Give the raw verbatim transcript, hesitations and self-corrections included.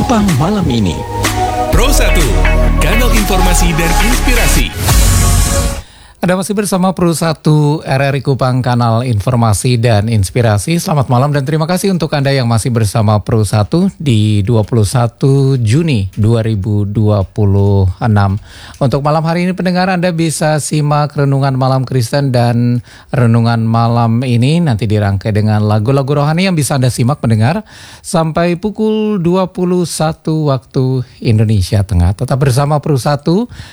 Kupang malam ini. Pro satu, kanal informasi dan inspirasi. Anda masih bersama Pro satu R R I Kupang, kanal informasi dan inspirasi. Selamat malam dan terima kasih untuk Anda yang masih bersama Pro satu di dua puluh satu Juni dua ribu dua puluh enam. Untuk malam hari ini pendengar, Anda bisa simak Renungan Malam Kristen, dan Renungan Malam ini nanti dirangkai dengan lagu-lagu rohani yang bisa Anda simak pendengar sampai pukul dua puluh satu waktu Indonesia Tengah. Tetap bersama Pro satu